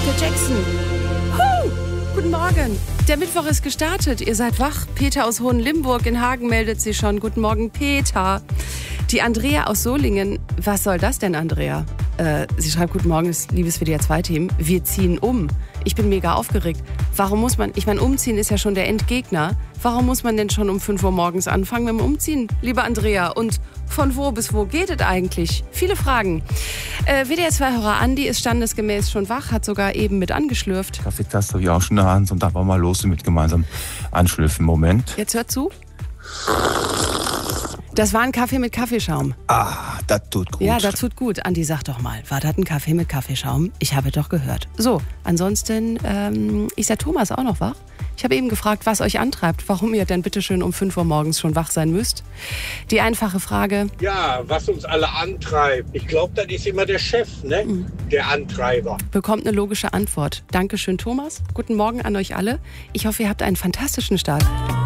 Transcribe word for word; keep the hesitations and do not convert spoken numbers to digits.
Michael Jackson. Huh, guten Morgen. Der Mittwoch ist gestartet. Ihr seid wach. Peter aus Hohenlimburg in Hagen meldet sich schon. Guten Morgen, Peter. Die Andrea aus Solingen. Was soll das denn, Andrea? Äh, sie schreibt, guten Morgen, liebes W D R zwei Team. Wir ziehen um. Ich bin mega aufgeregt. Warum muss man, ich meine, umziehen ist ja schon der Endgegner. Warum muss man denn schon um fünf Uhr morgens anfangen mit dem Umziehen, liebe Andrea? Und von wo bis wo geht es eigentlich? Viele Fragen. Äh, W D R zwei-Hörer Andi ist standesgemäß schon wach, hat sogar eben mit angeschlürft. Kaffeetasse habe ich auch schon in der Hand und da wollen wir los mit gemeinsam anschlürfen. Moment. Jetzt hört zu. Das war ein Kaffee mit Kaffeeschaum. Ah, das tut gut. Ja, das tut gut. Andi, sag doch mal, war das ein Kaffee mit Kaffeeschaum? Ich habe doch gehört. So, ansonsten ähm, ist der Thomas auch noch wach? Ich habe eben gefragt, was euch antreibt, warum ihr denn bitteschön um fünf Uhr morgens schon wach sein müsst. Die einfache Frage. Ja, was uns alle antreibt. Ich glaube, das ist immer der Chef, ne? Mhm. Der Antreiber. Bekommt eine logische Antwort. Dankeschön, Thomas. Guten Morgen an euch alle. Ich hoffe, ihr habt einen fantastischen Start.